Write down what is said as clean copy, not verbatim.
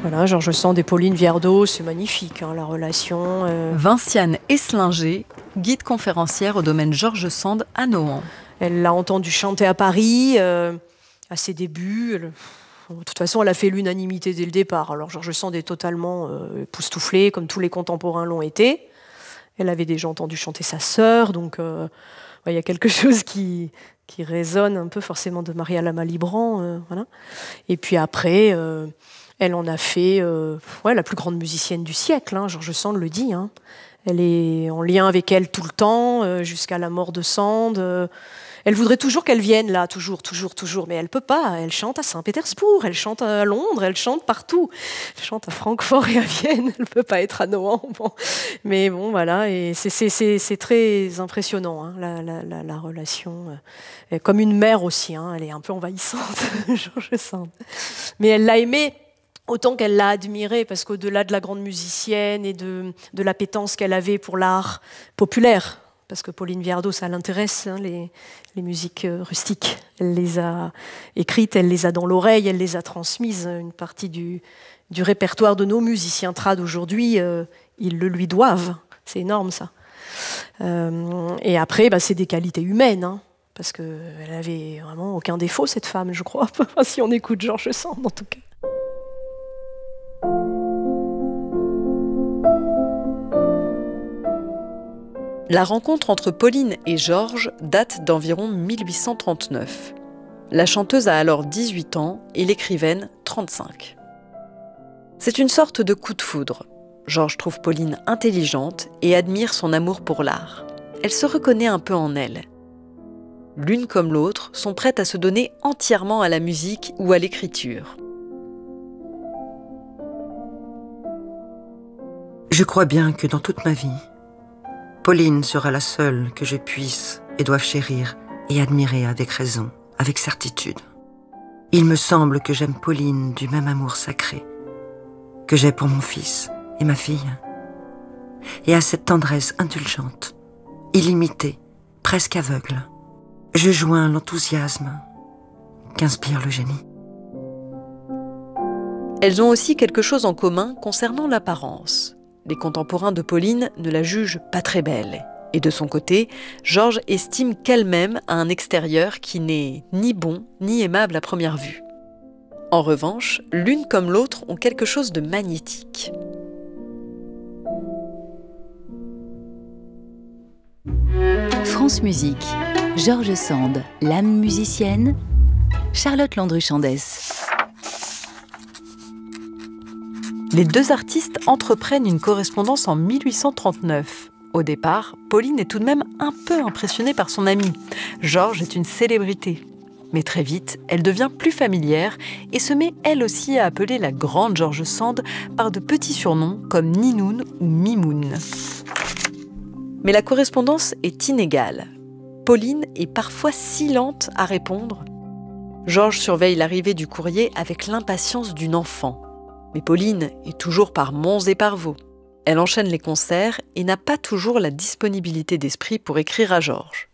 Voilà, Georges Sand et Pauline Viardot, c'est magnifique, hein, la relation. Vinciane Eslinger, guide conférencière au domaine Georges Sand à Nohant. Elle l'a entendu chanter à Paris, à ses débuts. De toute façon, elle a fait l'unanimité dès le départ. Alors Georges Sand est totalement époustouflé, comme tous les contemporains l'ont été. Elle avait déjà entendu chanter sa sœur, donc il y a quelque chose qui résonne un peu forcément de Maria Lama-Libran. Voilà. Et puis après, elle en a fait la plus grande musicienne du siècle, hein, Georges Sand le dit. Hein. Elle est en lien avec elle tout le temps, jusqu'à la mort de Sand. Elle voudrait toujours qu'elle vienne là, toujours, mais elle peut pas. Elle chante à Saint-Pétersbourg, elle chante à Londres, elle chante partout. Elle chante à Francfort et à Vienne, elle peut pas être à Nohant. Bon. Mais bon, voilà, et c'est très impressionnant, hein, la relation. Comme une mère aussi, hein, elle est un peu envahissante, Georges Sand. Mais elle l'a aimée autant qu'elle l'a admirée, parce qu'au-delà de la grande musicienne et de l'appétence qu'elle avait pour l'art populaire, parce que Pauline Viardot, ça l'intéresse, hein, les musiques rustiques. Elle les a écrites, elle les a dans l'oreille, elle les a transmises. Une partie du répertoire de nos musiciens trad aujourd'hui, ils le lui doivent. C'est énorme, ça. Et après, c'est des qualités humaines, hein, parce qu'elle avait vraiment aucun défaut, cette femme, je crois. Si on écoute Georges Sand, en tout cas. La rencontre entre Pauline et Georges date d'environ 1839. La chanteuse a alors 18 ans et l'écrivaine 35. C'est une sorte de coup de foudre. Georges trouve Pauline intelligente et admire son amour pour l'art. Elle se reconnaît un peu en elle. L'une comme l'autre sont prêtes à se donner entièrement à la musique ou à l'écriture. Je crois bien que dans toute ma vie, Pauline sera la seule que je puisse et doive chérir et admirer avec raison, avec certitude. Il me semble que j'aime Pauline du même amour sacré que j'ai pour mon fils et ma fille, et à cette tendresse indulgente, illimitée, presque aveugle, je joins l'enthousiasme qu'inspire le génie. Elles ont aussi quelque chose en commun concernant l'apparence. Les contemporains de Pauline ne la jugent pas très belle. Et de son côté, Georges estime qu'elle-même a un extérieur qui n'est ni bon ni aimable à première vue. En revanche, l'une comme l'autre ont quelque chose de magnétique. France Musique, Georges Sand, l'âme musicienne, Charlotte Landru-Chandès. Les deux artistes entreprennent une correspondance en 1839. Au départ, Pauline est tout de même un peu impressionnée par son amie. Georges est une célébrité. Mais très vite, elle devient plus familière et se met elle aussi à appeler la grande Georges Sand par de petits surnoms comme Ninoun ou Mimoun. Mais la correspondance est inégale. Pauline est parfois si lente à répondre. Georges surveille l'arrivée du courrier avec l'impatience d'une enfant. Mais Pauline est toujours par monts et par vaux. Elle enchaîne les concerts et n'a pas toujours la disponibilité d'esprit pour écrire à Georges.